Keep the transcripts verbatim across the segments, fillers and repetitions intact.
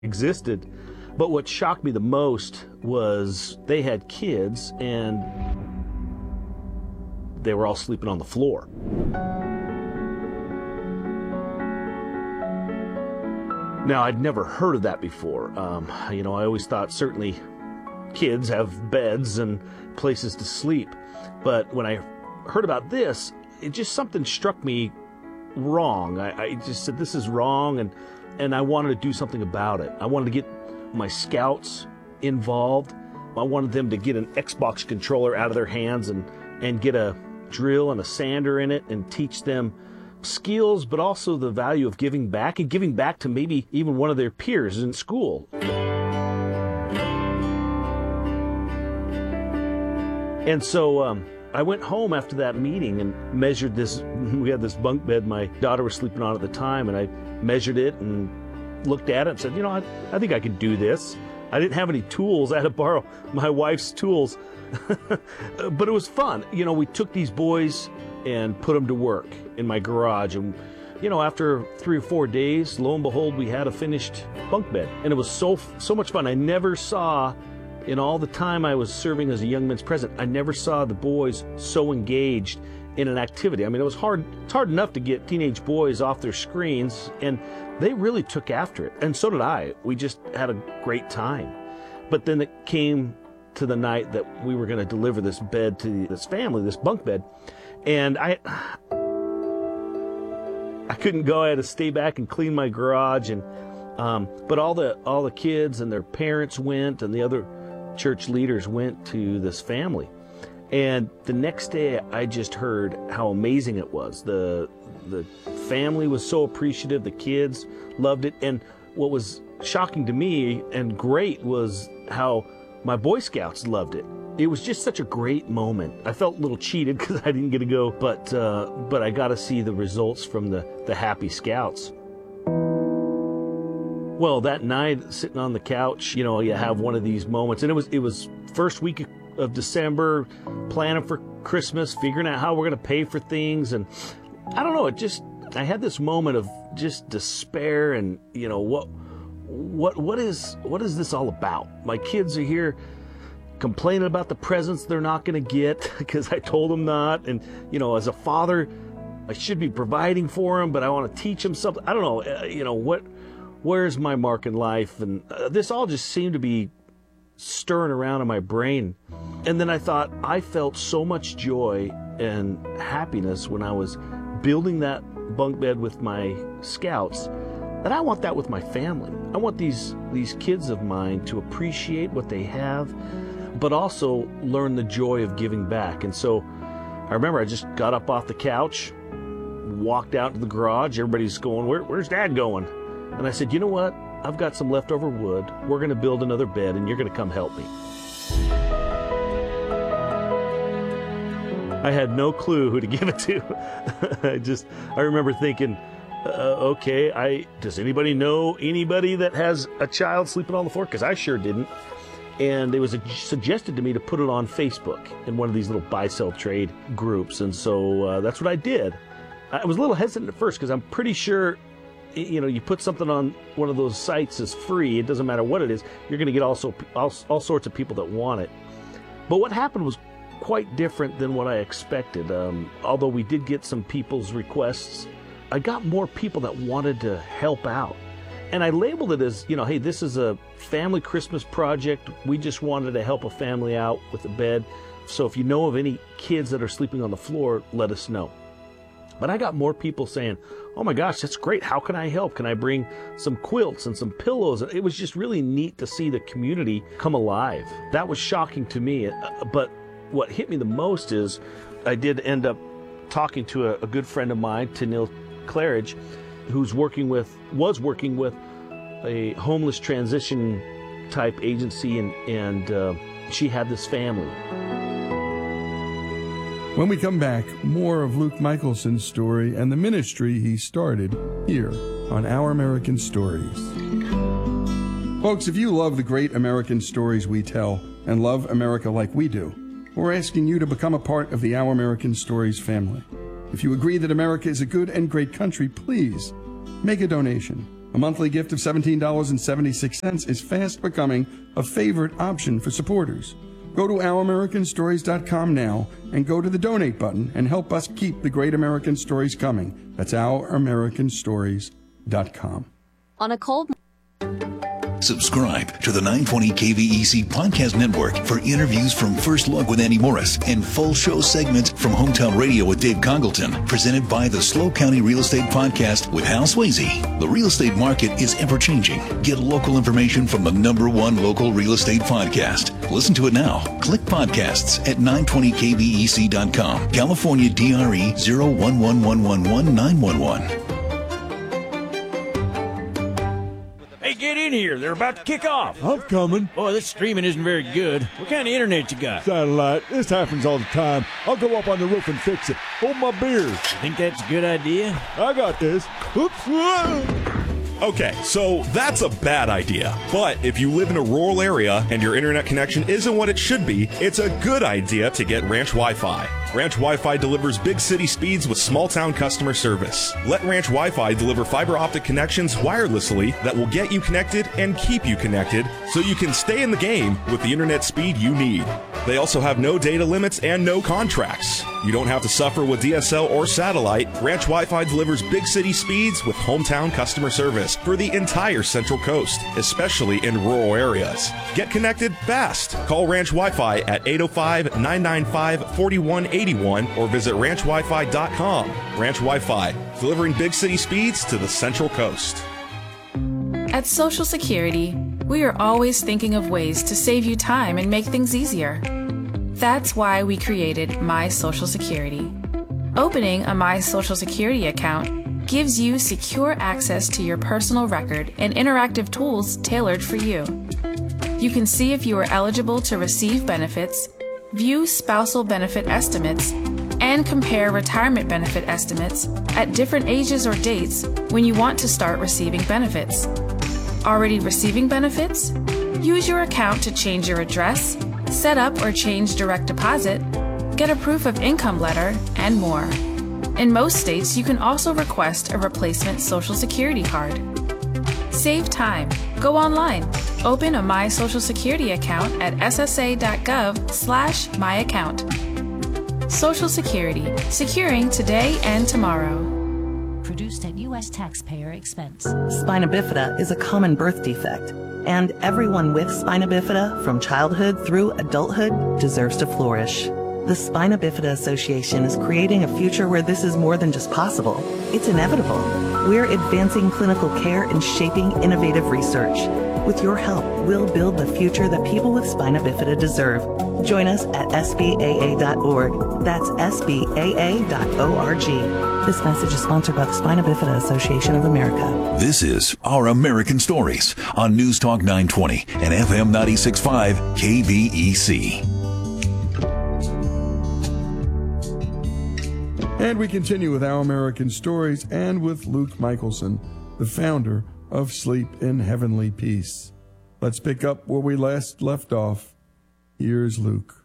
existed. But what shocked me the most was they had kids and they were all sleeping on the floor. Now, I'd never heard of that before. Um, you know, I always thought certainly kids have beds and places to sleep. But when I heard about this, it just something struck me wrong. I, I just said, this is wrong, and, and I wanted to do something about it. I wanted to get my scouts involved. I wanted them to get an Xbox controller out of their hands and, and get a drill and a sander in it and teach them skills, but also the value of giving back and giving back to maybe even one of their peers in school. And so um, I went home after that meeting and measured this. We had this bunk bed my daughter was sleeping on at the time, and I measured it and looked at it and said, you know, I, I think I could do this. I didn't have any tools. I had to borrow my wife's tools. But it was fun. You know, we took these boys and put them to work in my garage. And, you know, after three or four days, lo and behold, we had a finished bunk bed. And it was so, so much fun. I never saw, in all the time I was serving as a Young Men's president, I never saw the boys so engaged in an activity. I mean, it was hard, it's hard enough to get teenage boys off their screens, and they really took after it. And so did I. We just had a great time. But then it came to the night that we were going to deliver this bed to this family, this bunk bed. And I I couldn't go. I had to stay back and clean my garage. And um, but all the all the kids and their parents went, and the other church leaders went to this family. And the next day, I just heard how amazing it was. The the family was so appreciative. The kids loved it. And what was shocking to me and great was how my Boy Scouts loved it. It was just such a great moment. I felt a little cheated because I didn't get to go, but uh, but I got to see the results from the, the happy Scouts. Well, that night, sitting on the couch, you know, you have one of these moments, and it was it was first week of December, planning for Christmas, figuring out how we're going to pay for things, and I don't know, it just, I had this moment of just despair, and you know, what what what is what is this all about? My kids are here complaining about the presents they're not going to get because I told them not, and you know, as a father, I should be providing for them, but I want to teach them something. I don't know, uh, you know, what where's my mark in life? And uh, this all just seemed to be stirring around in my brain. And then I thought, I felt so much joy and happiness when I was building that bunk bed with my scouts, that I want that with my family. I want these these kids of mine to appreciate what they have, but also learn the joy of giving back. And so I remember I just got up off the couch, walked out to the garage. Everybody's going, Where, where's Dad going? And I said, you know what? I've got some leftover wood. We're going to build another bed, and you're going to come help me. I had no clue who to give it to. I just, I remember thinking, uh, okay, I does anybody know anybody that has a child sleeping on the floor? Because I sure didn't. And it was a, suggested to me to put it on Facebook in one of these little buy-sell trade groups. And so uh, that's what I did. I was a little hesitant at first because I'm pretty sure, you know, you put something on one of those sites as free, it doesn't matter what it is, you're going to get also all, all sorts of people that want it. But what happened was quite different than what I expected. Um, although we did get some people's requests, I got more people that wanted to help out. And I labeled it as, you know, hey, this is a family Christmas project. We just wanted to help a family out with a bed. So if you know of any kids that are sleeping on the floor, let us know. But I got more people saying, oh my gosh, that's great. How can I help? Can I bring some quilts and some pillows? It was just really neat to see the community come alive. That was shocking to me. But what hit me the most is I did end up talking to a, a good friend of mine, Tanil Claridge, who's working with, was working with a homeless transition type agency, and, and uh, she had this family. When we come back, more of Luke Michelson's story and the ministry he started here on Our American Stories. Folks, if you love the great American stories we tell and love America like we do, we're asking you to become a part of the Our American Stories family. If you agree that America is a good and great country, please make a donation. A monthly gift of seventeen dollars and seventy-six cents is fast becoming a favorite option for supporters. Go to our american stories dot com now and go to the donate button and help us keep the great American stories coming. That's our american stories dot com. On a cold Subscribe to the nine twenty K V E C Podcast Network for interviews from First Look with Andy Morris and full show segments from Hometown Radio with Dave Congleton, presented by the Slow County Real Estate Podcast with Hal Swayze. The real estate market is ever-changing. Get local information from the number one local real estate podcast. Listen to it now. Click podcasts at nine twenty K V E C dot com. California D R E zero one one one one one nine one one. Hey, get in here. They're about to kick off. I'm coming. Boy, this streaming isn't very good. What kind of internet you got? Satellite. This happens all the time. I'll go up on the roof and fix it. Hold my beer. Think that's a good idea? I got this. Oops. Okay, so that's a bad idea. But if you live in a rural area and your internet connection isn't what it should be, it's a good idea to get Ranch Wi-Fi. Ranch Wi-Fi delivers big city speeds with small town customer service. Let Ranch Wi-Fi deliver fiber optic connections wirelessly that will get you connected and keep you connected so you can stay in the game with the internet speed you need. They also have no data limits and no contracts. You don't have to suffer with D S L or satellite. Ranch Wi-Fi delivers big city speeds with hometown customer service for the entire Central Coast, especially in rural areas. Get connected fast. Call Ranch Wi-Fi at eight oh five, nine nine five, four one eight one or visit ranch wi fi dot com. Ranch Wi-Fi, delivering big city speeds to the Central Coast. At Social Security, we are always thinking of ways to save you time and make things easier. That's why we created My Social Security. Opening a My Social Security account gives you secure access to your personal record and interactive tools tailored for you. You can see if you are eligible to receive benefits, view spousal benefit estimates, and compare retirement benefit estimates at different ages or dates when you want to start receiving benefits. Already receiving benefits? Use your account to change your address, set up or change direct deposit, get a proof of income letter, and more. In most states, you can also request a replacement Social Security card. Save time. Go online. Open a My Social Security account at s s a dot gov slash my account. Social Security. Securing today and tomorrow. Produced at U S taxpayer expense. Spina bifida is a common birth defect, and everyone with spina bifida from childhood through adulthood deserves to flourish. The Spina Bifida Association is creating a future where this is more than just possible. It's inevitable. We're advancing clinical care and shaping innovative research. With your help, we'll build the future that people with spina bifida deserve. Join us at S B A A dot org. That's S B A A dot org. This message is sponsored by the Spina Bifida Association of America. This is Our American Stories on News Talk nine twenty and F M ninety-six point five K V E C. And we continue with Our American Stories and with Luke Michelson, the founder of Sleep in Heavenly Peace. Let's pick up where we last left off. Here's Luke.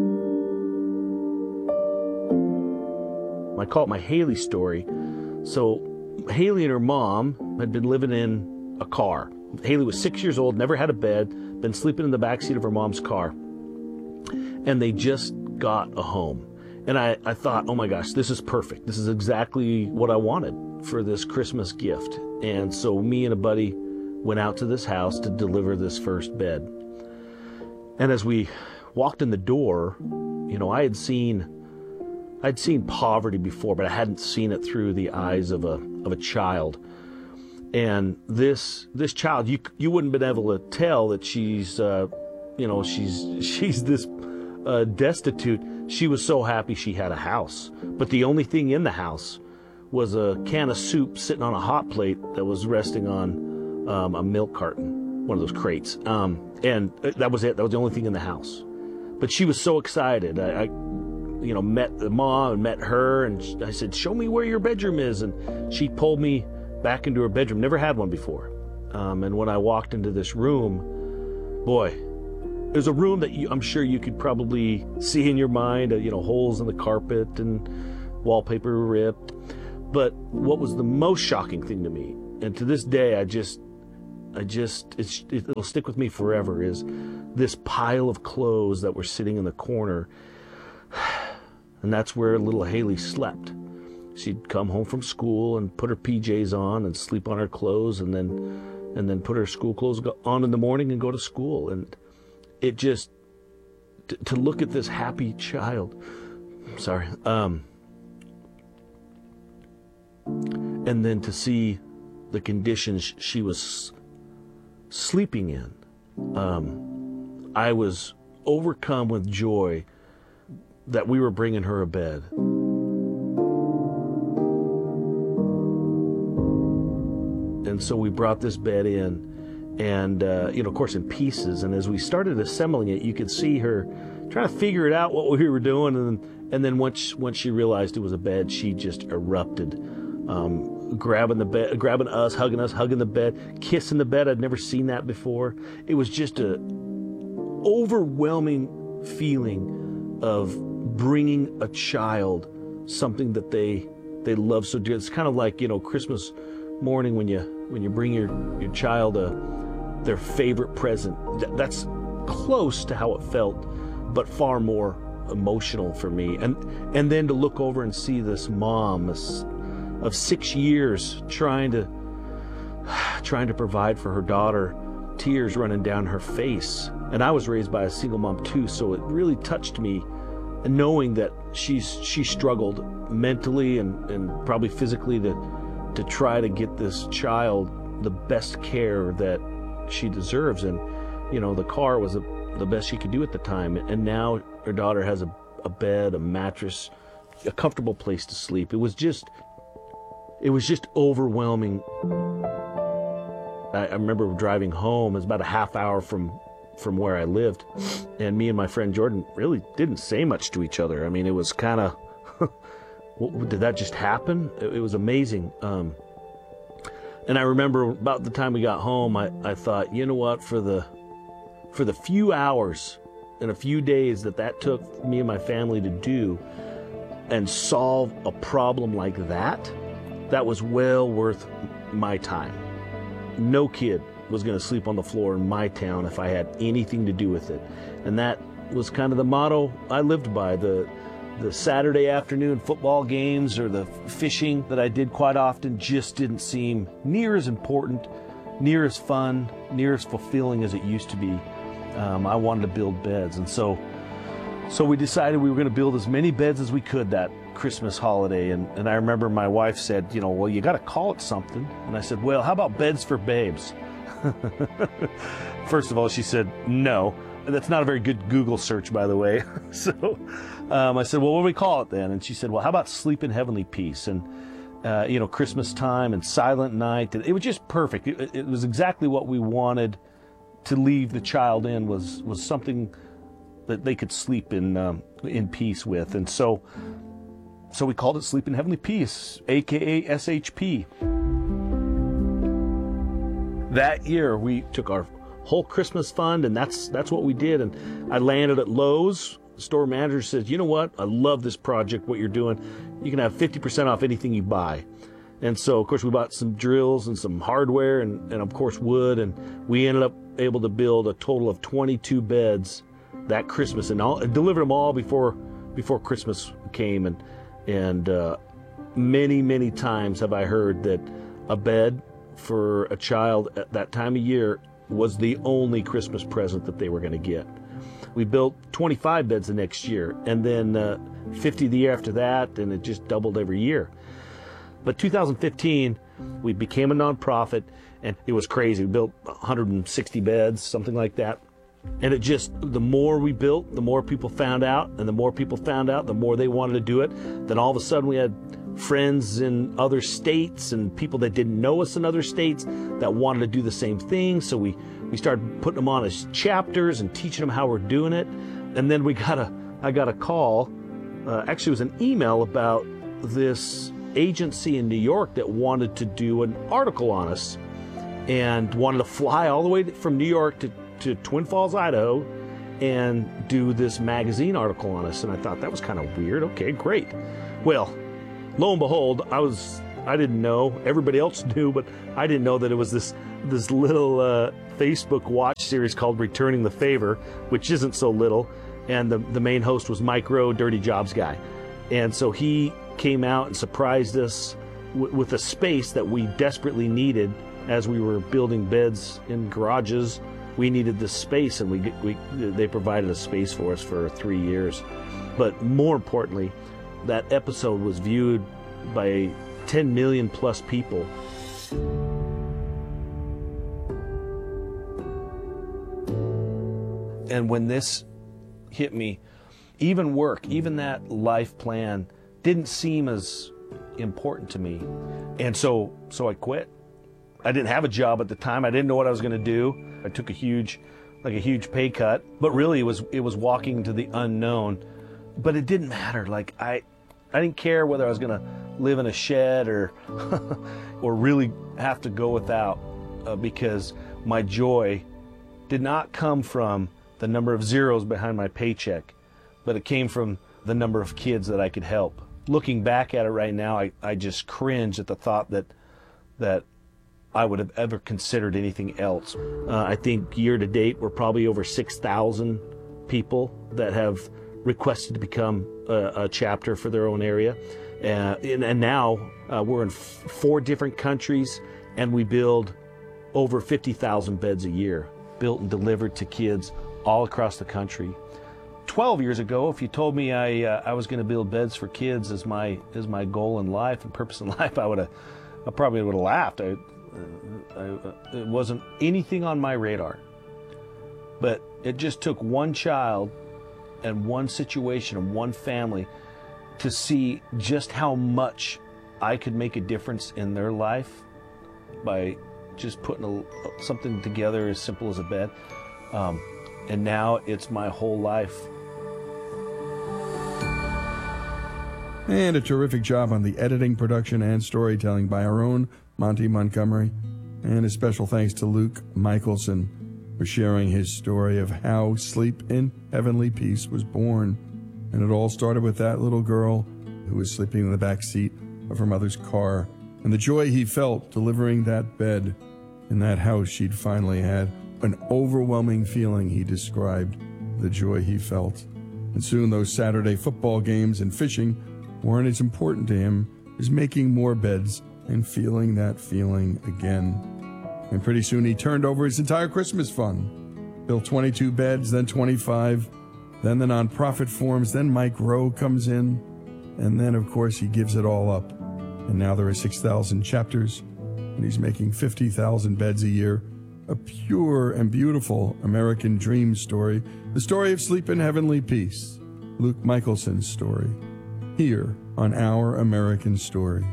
I call it my Haley story. So Haley and her mom had been living in a car. Haley was six years old, never had a bed, been sleeping in the backseat of her mom's car. And they just got a home. And I, I thought, oh my gosh, this is perfect. This is exactly what I wanted for this Christmas gift. And so me and a buddy went out to this house to deliver this first bed. And as we walked in the door, you know, I had seen I'd seen poverty before, but I hadn't seen it through the eyes of a of a child. And this this child, you you wouldn't have been able to tell that she's uh, you know, she's she's this uh, destitute. She was so happy she had a house. But the only thing in the house was a can of soup sitting on a hot plate that was resting on um, a milk carton, one of those crates. Um, and that was it. That was the only thing in the house. But she was so excited. I, I you know, met the mom and met her, and I said, show me where your bedroom is. And she pulled me back into her bedroom. Never had one before. Um, and when I walked into this room, boy, there's a room that you, I'm sure you could probably see in your mind, uh, you know, holes in the carpet and wallpaper ripped. But what was the most shocking thing to me, and to this day, I just, I just, it's, it'll stick with me forever, is this pile of clothes that were sitting in the corner. And that's where little Haley slept. She'd come home from school and put her P Js on and sleep on her clothes, and then, and then put her school clothes on in the morning and go to school. And it just, to, to look at this happy child, sorry, um, and then to see the conditions she was sleeping in, um, I was overcome with joy that we were bringing her a bed. And so we brought this bed in, and, uh, you know, of course, in pieces. And as we started assembling it, you could see her trying to figure it out what we were doing. And, and then once, once she realized it was a bed, she just erupted, um, grabbing the bed, grabbing us, hugging us, hugging the bed, kissing the bed. I'd never seen that before. It was just a overwhelming feeling of bringing a child something that they they love so dear. It's kind of like, you know, Christmas morning when you when you bring your your child a their favorite present. That's close to how it felt, but far more emotional for me. And and then to look over and see this mom of six years trying to trying to provide for her daughter, tears running down her face. And I was raised by a single mom too, so it really touched me, knowing that she's she struggled mentally and, and probably physically to to try to get this child the best care that she deserves. And, you know, the car was a, the best she could do at the time. And now her daughter has a, a bed, a mattress, a comfortable place to sleep. It was just, it was just overwhelming. I, I remember driving home. It was about a half hour from, from where I lived. And me and my friend Jordan really didn't say much to each other. I mean, it was kind of, What, did that just happen? It, it was amazing. Um, and I remember about the time we got home, I, I thought, you know what, for the for the few hours and a few days that that took me and my family to do and solve a problem like that, that was well worth my time. No kid was going to sleep on the floor in my town if I had anything to do with it. And that was kind of the motto I lived by. The The Saturday afternoon football games or the fishing that I did quite often just didn't seem near as important, near as fun, near as fulfilling as it used to be. Um, I wanted to build beds. And so so we decided we were going to build as many beds as we could that Christmas holiday. And, and I remember my wife said, you know, well, you got to call it something. And I said, well, how about Beds for Babes? First of all, she said, no. That's not a very good Google search, by the way. So um, I said, well, what do we call it then? And she said, well, how about Sleep in Heavenly Peace? And, uh, you know, Christmas time and Silent Night. It was just perfect. It, it was exactly what we wanted to leave the child in, was was something that they could sleep in um, in peace with. And so, so we called it Sleep in Heavenly Peace, a k a. S H P. That year, we took our whole Christmas fund, and that's that's what we did. And I landed at Lowe's. The store manager says, you know what, I love this project, what you're doing. You can have fifty percent off anything you buy. And so, of course, we bought some drills and some hardware and, and of course, wood. And we ended up able to build a total of twenty-two beds that Christmas, and, all, and delivered them all before before Christmas came. And, and uh, many, many times have I heard that a bed for a child at that time of year was the only Christmas present that they were going to get. We built twenty-five beds the next year, and then uh, fifty the year after that, and it just doubled every year. But two thousand fifteen, we became a nonprofit, and it was crazy. We built one hundred sixty beds, something like that. And it just, the more we built, the more people found out, and the more people found out, the more they wanted to do it. Then all of a sudden we had friends in other states and people that didn't know us in other states that wanted to do the same thing. So we, we started putting them on as chapters and teaching them how we're doing it. And then we got a, I got a call, uh, actually it was an email about this agency in New York that wanted to do an article on us and wanted to fly all the way from New York to, to Twin Falls, Idaho, and do this magazine article on us. And I thought that was kind of weird. Okay, great. Well, lo and behold, I was I didn't know. Everybody else knew, but I didn't know that it was this this little uh, Facebook watch series called Returning the Favor, which isn't so little. And the, the main host was Mike Rowe, Dirty Jobs guy. And so he came out and surprised us w- with a space that we desperately needed as we were building beds in garages. We needed this space, and we, we they provided a space for us for three years. But more importantly, that episode was viewed by ten million plus people. And when this hit me, even work, even that life plan didn't seem as important to me. And so so I quit. I didn't have a job at the time. I didn't know what I was going to do. I took a huge like a huge pay cut, but really it was it was walking to the unknown. But it didn't matter. Like I I didn't care whether I was going to live in a shed or or really have to go without, uh, because my joy did not come from the number of zeros behind my paycheck, but it came from the number of kids that I could help. Looking back at it right now, I, I just cringe at the thought that that I would have ever considered anything else. Uh, I think year to date, we're probably over six thousand people that have requested to become a, a chapter for their own area. Uh, and, and now uh, we're in f- four different countries, and we build over fifty thousand beds a year, built and delivered to kids all across the country. twelve years ago, if you told me I uh, I was going to build beds for kids as my as my goal in life and purpose in life, I would have I probably would have laughed. I, I, I, it wasn't anything on my radar. But it just took one child and one situation and one family to see just how much I could make a difference in their life by just putting a, something together as simple as a bed. Um, and now it's my whole life. And a terrific job on the editing, production, and storytelling by our own Monty Montgomery. And a special thanks to Luke Michelson for sharing his story of how Sleep in Heavenly Peace was born. And it all started with that little girl who was sleeping in the back seat of her mother's car, and the joy he felt delivering that bed in that house she'd finally had. An overwhelming feeling, he described the joy he felt. And soon those Saturday football games and fishing weren't as important to him as making more beds and feeling that feeling again. And pretty soon he turned over his entire Christmas fund, built twenty-two beds, then twenty-five, then the nonprofit forms, then Mike Rowe comes in, and then, of course, he gives it all up. And now there are six thousand chapters, and he's making fifty thousand beds a year. A pure and beautiful American dream story, the story of Sleep in Heavenly Peace, Luke Michelson's story, here on Our American Stories.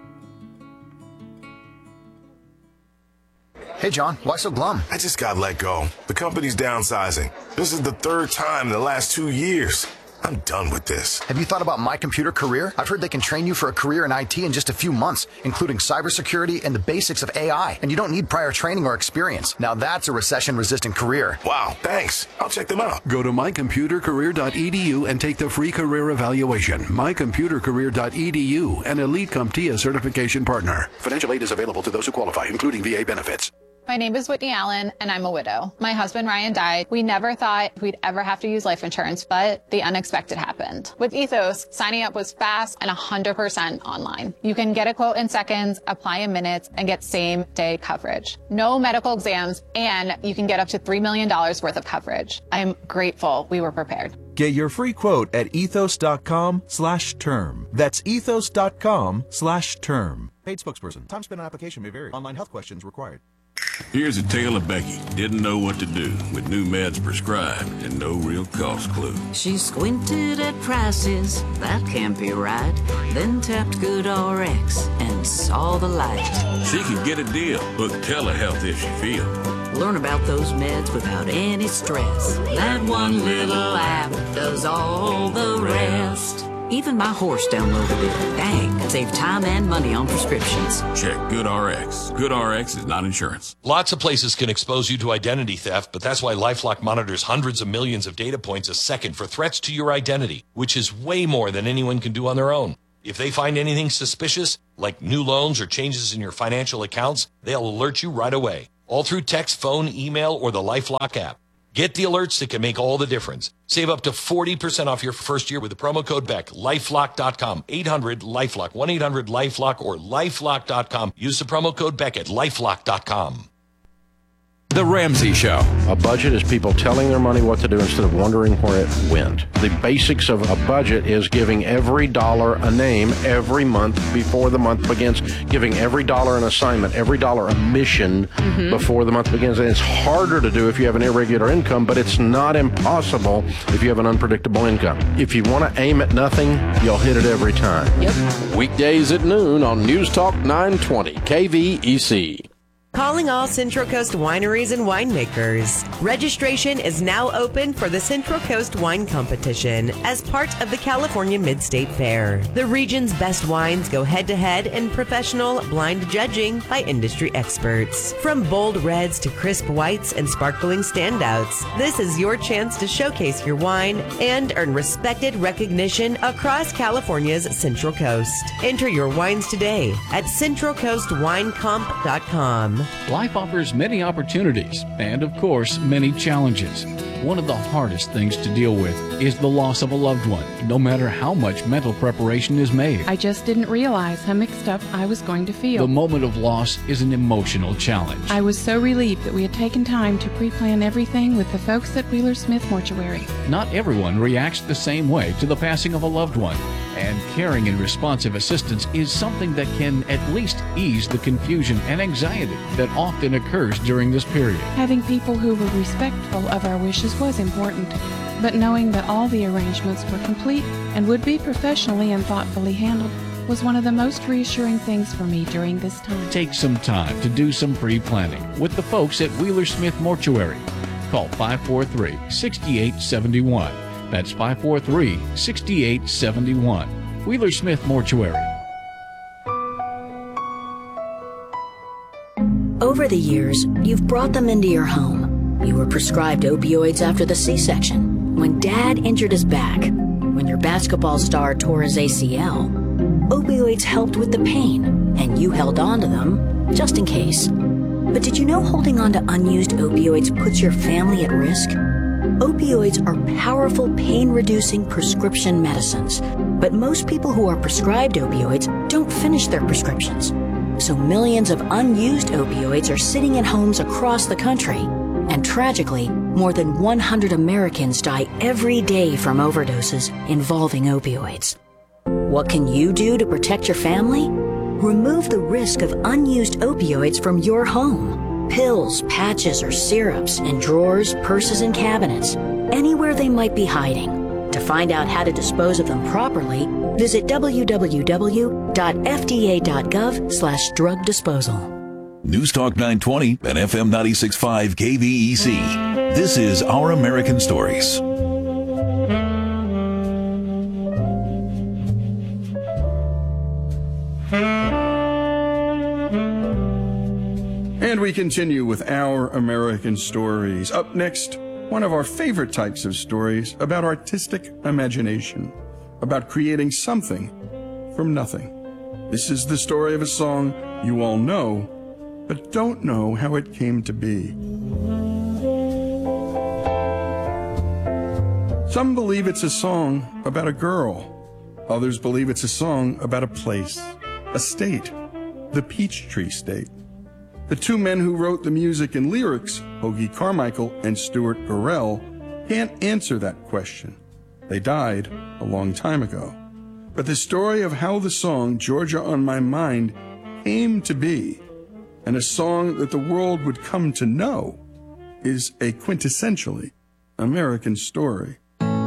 Hey, John, why so glum? I just got let go. The company's downsizing. This is the third time in the last two years. I'm done with this. Have you thought about My Computer Career? I've heard they can train you for a career in I T in just a few months, including cybersecurity and the basics of A I. And you don't need prior training or experience. Now that's a recession-resistant career. Wow, thanks. I'll check them out. Go to my computer career dot e d u and take the free career evaluation. my computer career dot e d u, an Elite CompTIA certification partner. Financial aid is available to those who qualify, including V A benefits. My name is Whitney Allen, and I'm a widow. My husband, Ryan, died. We never thought we'd ever have to use life insurance, but the unexpected happened. With Ethos, signing up was fast and one hundred percent online. You can get a quote in seconds, apply in minutes, and get same-day coverage. No medical exams, and you can get up to three million dollars worth of coverage. I'm grateful we were prepared. Get your free quote at ethos.com slash term. That's ethos.com slash term. Paid spokesperson. Time spent on application may vary. Online health questions required. Here's a tale of Becky. Didn't know what to do with new meds prescribed and no real cost clue. She squinted at prices, that can't be right. Then tapped GoodRx and saw the light. She could get a deal. Book telehealth if she feels. Learn about those meds without any stress. That one little app does all the rest. Even my horse downloaded it. Dang, save time and money on prescriptions. Check GoodRx. GoodRx is not insurance. Lots of places can expose you to identity theft, but that's why LifeLock monitors hundreds of millions of data points a second for threats to your identity, which is way more than anyone can do on their own. If they find anything suspicious, like new loans or changes in your financial accounts, they'll alert you right away. All through text, phone, email, or the LifeLock app. Get the alerts that can make all the difference. Save up to forty percent off your first year with the promo code Beck. lifelock dot com. eight hundred LifeLock. one eight hundred LifeLock or lifelock dot com. Use the promo code Beck at lifelock dot com. The Ramsey Show. A budget is people telling their money what to do instead of wondering where it went. The basics of a budget is giving every dollar a name every month before the month begins, giving every dollar an assignment, every dollar a mission mm-hmm. before the month begins. And it's harder to do if you have an irregular income, but it's not impossible if you have an unpredictable income. If you want to aim at nothing, you'll hit it every time. Yep. Weekdays at noon on News Talk nine twenty K V E C. Calling all Central Coast wineries and winemakers. Registration is now open for the Central Coast Wine Competition as part of the California Mid-State Fair. The region's best wines go head-to-head in professional blind judging by industry experts. From bold reds to crisp whites and sparkling standouts, this is your chance to showcase your wine and earn respected recognition across California's Central Coast. Enter your wines today at central coast wine comp dot com. Life offers many opportunities and, of course, many challenges. One of the hardest things to deal with is the loss of a loved one, no matter how much mental preparation is made. I just didn't realize how mixed up I was going to feel. The moment of loss is an emotional challenge. I was so relieved that we had taken time to pre-plan everything with the folks at Wheeler Smith Mortuary. Not everyone reacts the same way to the passing of a loved one, and caring and responsive assistance is something that can at least ease the confusion and anxiety that often occurs during this period. Having people who were respectful of our wishes was important, but knowing that all the arrangements were complete and would be professionally and thoughtfully handled was one of the most reassuring things for me during this time. Take some time to do some pre-planning with the folks at Wheeler Smith Mortuary. Call five four three, six eight seven one. That's five four three, six eight seven one. Wheeler Smith Mortuary. Over the years, you've brought them into your home. You were prescribed opioids after the C-section, when Dad injured his back, when your basketball star tore his A C L. Opioids helped with the pain, and you held on to them just in case. But did you know holding on to unused opioids puts your family at risk? Opioids are powerful pain-reducing prescription medicines, but most people who are prescribed opioids don't finish their prescriptions. So millions of unused opioids are sitting in homes across the country. And tragically, more than one hundred Americans die every day from overdoses involving opioids. What can you do to protect your family? Remove the risk of unused opioids from your home. Pills, patches, or syrups in drawers, purses, and cabinets, anywhere they might be hiding. To find out how to dispose of them properly, visit w w w dot f d a dot gov slash drug disposal. News Talk nine twenty and F M ninety-six point five K V E C. This is Our American Stories. And we continue with Our American Stories. Up next, one of our favorite types of stories about artistic imagination, about creating something from nothing. This is the story of a song you all know, but don't know how it came to be. Some believe it's a song about a girl. Others believe it's a song about a place, a state, the Peachtree State. The two men who wrote the music and lyrics, Hoagy Carmichael and Stuart Burrell, can't answer that question. They died a long time ago. But the story of how the song Georgia on My Mind came to be, and a song that the world would come to know, is a quintessentially American story.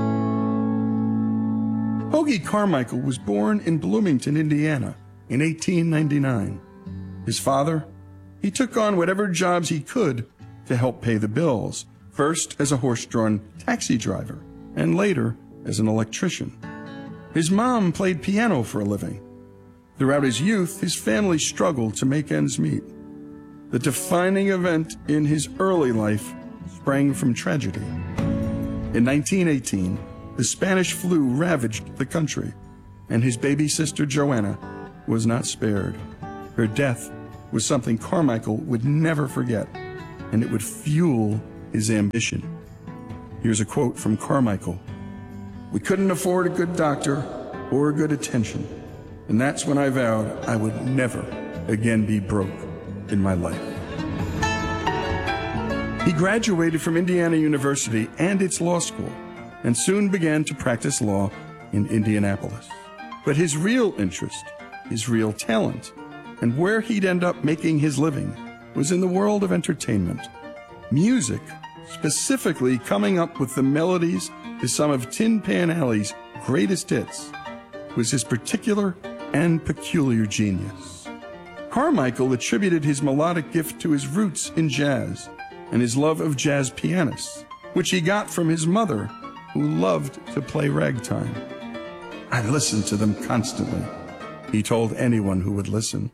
Hoagy Carmichael was born in Bloomington, Indiana in eighteen ninety-nine. His father, he took on whatever jobs he could to help pay the bills, first as a horse-drawn taxi driver, and later as an electrician. His mom played piano for a living. Throughout his youth, his family struggled to make ends meet. The defining event in his early life sprang from tragedy. In nineteen eighteen, the Spanish flu ravaged the country, and his baby sister Joanna was not spared. Her death was something Carmichael would never forget, and it would fuel his ambition. Here's a quote from Carmichael. "We couldn't afford a good doctor or good attention, and that's when I vowed I would never again be broke in my life." He graduated from Indiana University and its law school, and soon began to practice law in Indianapolis. But his real interest, his real talent, and where he'd end up making his living was in the world of entertainment. Music, specifically coming up with the melodies to some of Tin Pan Alley's greatest hits, was his particular and peculiar genius. Carmichael attributed his melodic gift to his roots in jazz and his love of jazz pianists, which he got from his mother, who loved to play ragtime. "I listened to them constantly," he told anyone who would listen.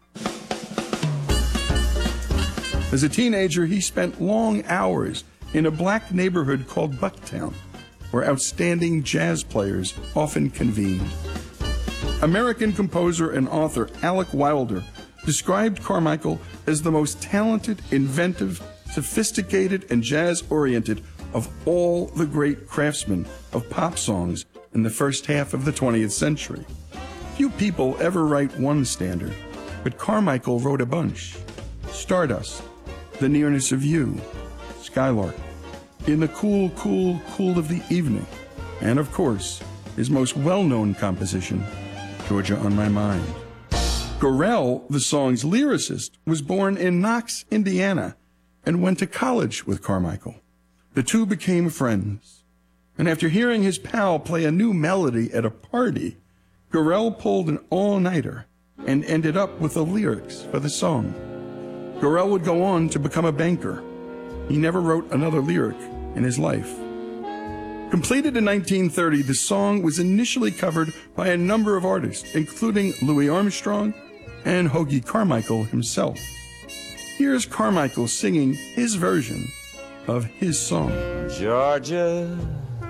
As a teenager, he spent long hours in a black neighborhood called Bucktown, where outstanding jazz players often convened. American composer and author Alec Wilder described Carmichael as the most talented, inventive, sophisticated, and jazz-oriented of all the great craftsmen of pop songs in the first half of the twentieth century. Few people ever write one standard, but Carmichael wrote a bunch. Stardust, The Nearness of You, Skylark, In the Cool, Cool, Cool of the Evening, and of course, his most well-known composition, Georgia on My Mind. Gorell, the song's lyricist, was born in Knox, Indiana, and went to college with Carmichael. The two became friends, and after hearing his pal play a new melody at a party, Gorell pulled an all-nighter and ended up with the lyrics for the song. Gorell would go on to become a banker. He never wrote another lyric in his life. Completed in nineteen thirty, the song was initially covered by a number of artists, including Louis Armstrong and Hoagy Carmichael himself. Here's Carmichael singing his version of his song. Georgia,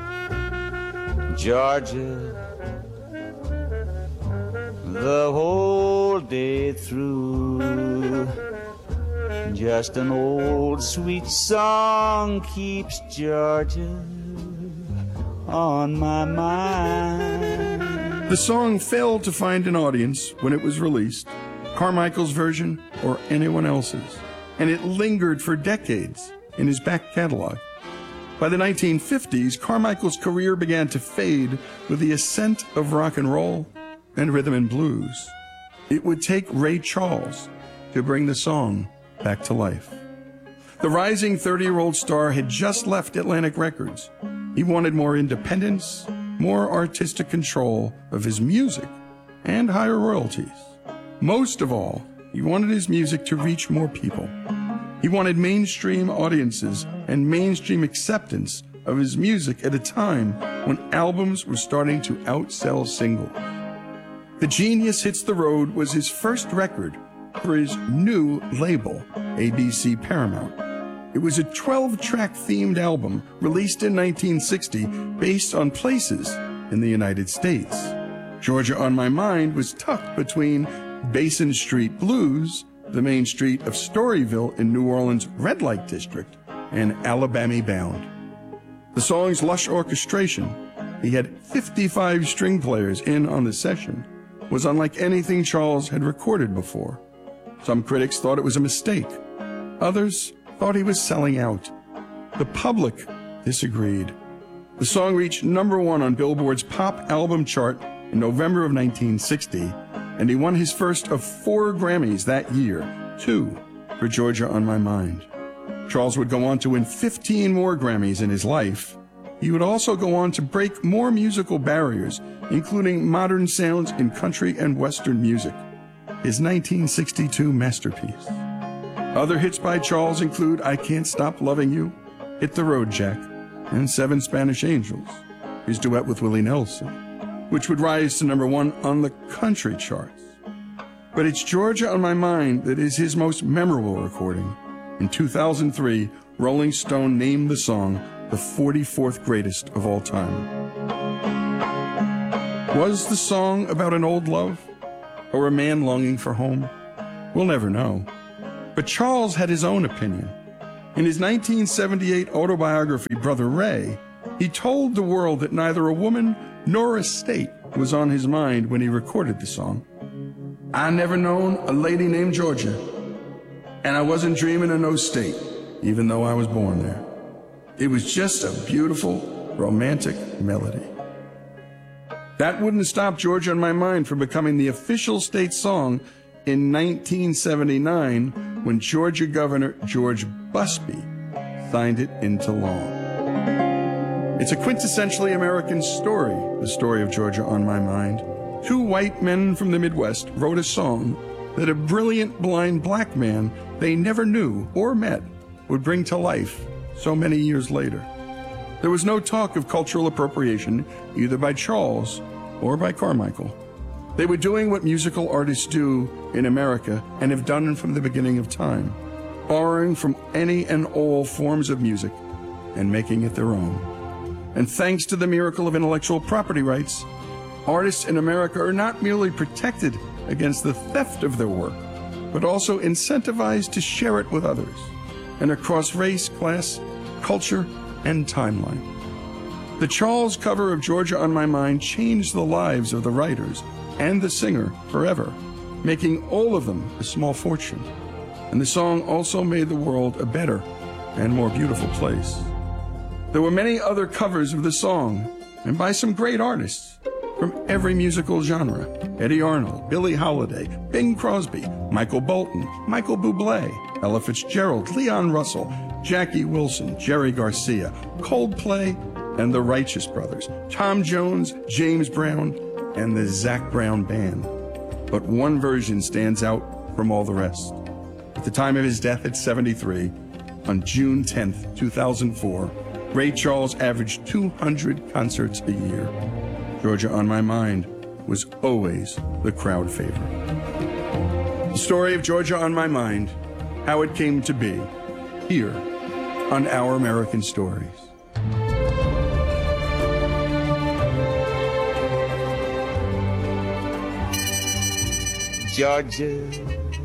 Georgia, the whole day through, just an old sweet song keeps Georgia on my mind. The song failed to find an audience when it was released, Carmichael's version or anyone else's, and it lingered for decades in his back catalog. By the nineteen fifties, Carmichael's career began to fade with the ascent of rock and roll and rhythm and blues. It would take Ray Charles to bring the song back to life. The rising thirty-year-old star had just left Atlantic Records. He wanted more independence, more artistic control of his music, and higher royalties. Most of all, he wanted his music to reach more people. He wanted mainstream audiences and mainstream acceptance of his music at a time when albums were starting to outsell singles. The Genius Hits the Road was his first record for his new label, A B C Paramount. It was a twelve-track themed album released in nineteen sixty based on places in the United States. Georgia on My Mind was tucked between Basin Street Blues, the main street of Storyville in New Orleans' red light district, and Alabama Bound. The song's lush orchestration, he had fifty-five string players in on the session, was unlike anything Charles had recorded before. Some critics thought it was a mistake. Others thought he was selling out. The public disagreed. The song reached number one on Billboard's pop album chart in November of nineteen sixty, and he won his first of four Grammys that year, two for Georgia on My Mind. Charles would go on to win fifteen more Grammys in his life. He would also go on to break more musical barriers, including modern sounds in country and western music, his nineteen sixty-two masterpiece. Other hits by Charles include I Can't Stop Loving You, Hit the Road Jack, and Seven Spanish Angels, his duet with Willie Nelson, which would rise to number one on the country charts. But it's Georgia on My Mind that is his most memorable recording. In two thousand three, Rolling Stone named the song the forty-fourth greatest of all time. Was the song about an old love? or a man longing for home? We'll never know. But Charles had his own opinion. In his nineteen seventy-eight autobiography, Brother Ray, he told the world that neither a woman nor a state was on his mind when he recorded the song. I never known a lady named Georgia, and I wasn't dreaming of no state, even though I was born there. It was just a beautiful, romantic melody. That wouldn't stop Georgia on My Mind from becoming the official state song in nineteen seventy-nine when Georgia Governor George Busby signed it into law. It's a quintessentially American story, the story of Georgia on My Mind. Two white men from the Midwest wrote a song that a brilliant blind black man they never knew or met would bring to life so many years later. There was no talk of cultural appropriation either by Charles or by Carmichael. They were doing what musical artists do in America and have done from the beginning of time, borrowing from any and all forms of music and making it their own. And thanks to the miracle of intellectual property rights, artists in America are not merely protected against the theft of their work, but also incentivized to share it with others, and across race, class, culture, and timeline. The Charles cover of Georgia on My Mind changed the lives of the writers and the singer forever, making all of them a small fortune. And the song also made the world a better and more beautiful place. There were many other covers of the song, and by some great artists from every musical genre: Eddie Arnold, Billie Holiday, Bing Crosby, Michael Bolton, Michael Bublé, Ella Fitzgerald, Leon Russell, Jackie Wilson, Jerry Garcia, Coldplay, and the Righteous Brothers, Tom Jones, James Brown, and the Zac Brown Band. But one version stands out from all the rest. At the time of his death at seventy-three, on June tenth, two thousand four, Ray Charles averaged two hundred concerts a year. Georgia on My Mind was always the crowd favorite. The story of Georgia on My Mind, how it came to be, here on Our American Stories. Georgia,